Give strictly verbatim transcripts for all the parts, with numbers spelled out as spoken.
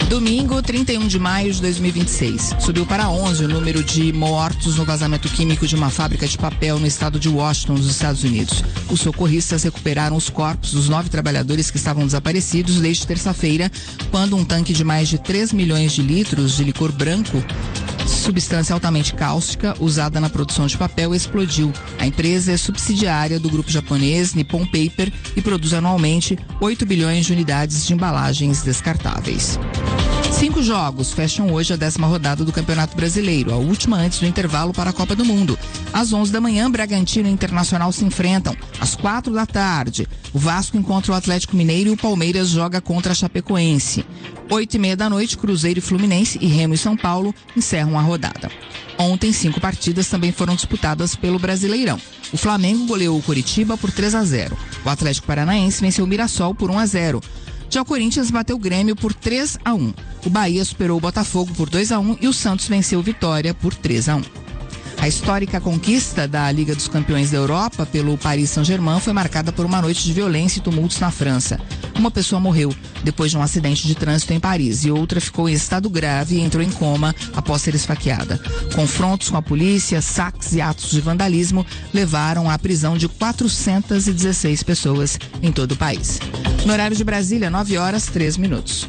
Domingo, trinta e um de maio de dois mil e vinte e seis. Subiu para onze o número de mortos no vazamento químico de uma fábrica de papel no estado de Washington, nos Estados Unidos. Os socorristas recuperaram os corpos dos nove trabalhadores que estavam desaparecidos desde terça-feira, quando um tanque de mais de três milhões de litros de licor branco, substância altamente cáustica usada na produção de papel, explodiu. A empresa é subsidiária do grupo japonês Nippon Paper e produz anualmente oito bilhões de unidades de embalagens descartáveis. Cinco jogos fecham hoje a décima rodada do Campeonato Brasileiro, a última antes do intervalo para a Copa do Mundo. Às onze da manhã, Bragantino e Internacional se enfrentam. Às quatro da tarde, o Vasco encontra o Atlético Mineiro e o Palmeiras joga contra a Chapecoense. Oito e meia da noite, Cruzeiro e Fluminense e Remo e São Paulo encerram a rodada. Ontem, cinco partidas também foram disputadas pelo Brasileirão. O Flamengo goleou o Coritiba por três a zero. O Atlético Paranaense venceu o Mirassol por um a zero. Já o Corinthians bateu o Grêmio por três a um. O Bahia superou o Botafogo por dois a um e o Santos venceu o Vitória por três a um. A histórica conquista da Liga dos Campeões da Europa pelo Paris Saint-Germain foi marcada por uma noite de violência e tumultos na França. Uma pessoa morreu depois de um acidente de trânsito em Paris e outra ficou em estado grave e entrou em coma após ser esfaqueada. Confrontos com a polícia, saques e atos de vandalismo levaram à prisão de quatrocentas e dezesseis pessoas em todo o país. No horário de Brasília, nove horas, três minutos.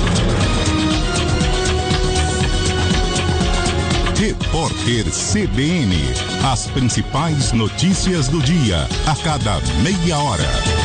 Repórter C B N. As principais notícias do dia, a cada meia hora.